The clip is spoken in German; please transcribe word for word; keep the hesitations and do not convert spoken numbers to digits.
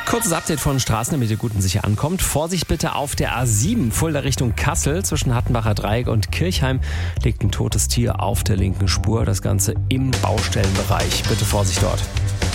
Kurzes Update von Straßen, damit ihr gut und sicher ankommt. Vorsicht bitte auf der A sieben, Fulda Richtung Kassel. Zwischen Hattenbacher Dreieck und Kirchheim liegt ein totes Tier auf der linken Spur. Das Ganze im Baustellenbereich. Bitte Vorsicht dort.